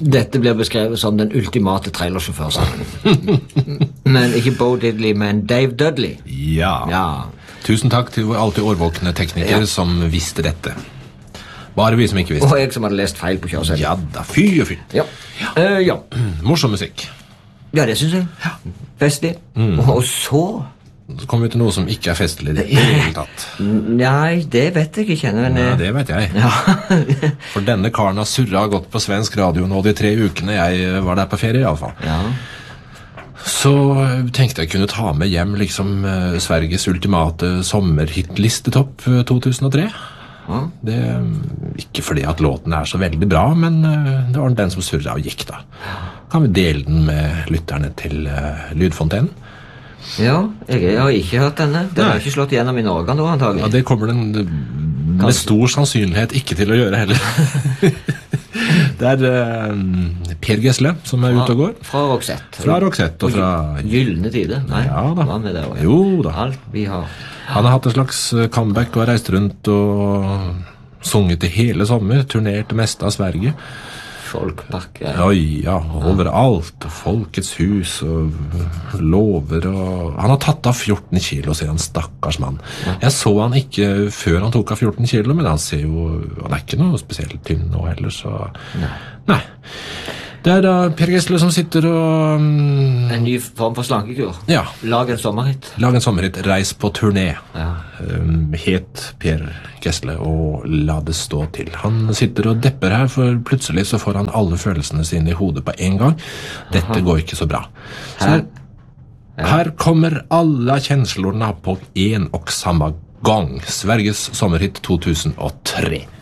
Dette blir beskrevet som den ultimate trailersjåførsangen. Men ikke Bo Diddley, men Dave Dudley. Ja. Tusen takk til vår alltid årvåkne tekniker som visste dette. Bare vi som ikke visste. Og jeg som hadde lest feil på kjøreseddelen. Ja da, fy og fy. Ja. Morsom musikk. Ja, det synes jeg. Festlig. Og så kommer vi til noe som ikke festlig i det hele tatt. Nei, det vet jeg ikke. Men ja, det vet jeg. Ja. For denne karen har surret godt på svensk radio nå de 3 ukene jeg var der på ferie i alle fall. Ja. Så tenkte jeg kunne ta med hjem liksom Sveriges ultimate sommerhittlistetopp 2003. Ja. Det ikke fordi at låten så veldig bra, men det var den som surret og gikk da. Kan vi dele den med lytterne til Lydfontenen? Ja, jeg har ikke hørt denne. Den har ikke slått gjennom i Norge nå, antagelig. Ja, det kommer den med stor sannsynlighet ikke til å gjøre heller. Det Per Gessle som ute og går. Fra Roxette. Fra Roxette og fra Gyllene Tider. Nei, ja da. Hva med det også? Jo da. Alt vi har. Han har hatt en slags comeback og har reist rundt og sunget i hele sommer, turnert det meste av Sverige. Folkpark. Ja, overalt. Folkets hus og lover og... Han har tatt av 14 kilo, sier han, stakkars mann. Jeg så han ikke før han tok av 14 kilo, men han ser jo... Han ikke noe spesielt tynn nå heller, så... Nei. Det da Per Gessle som sitter og... En ny form for slankekur. Ja. Lag en sommerhit. Lag en sommerhit, reis på turné. Ja. Het Per Gessle og la det stå til. Han sitter og depper her, for plutselig så får han alle følelsene sine i hodet på en gang. Dette går ikke så bra. Så her kommer alla känslorna på en och samma gång. Sveriges sommerhit 2003.